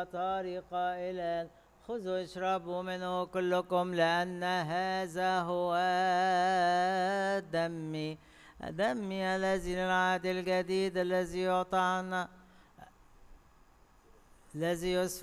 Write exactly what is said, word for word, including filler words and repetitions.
طارق قائلا خذوا اشربوا منه كلكم لأن هذا هو دمي دمي الذي للعهد الجديد الذي يعطى عنا الذي يسفك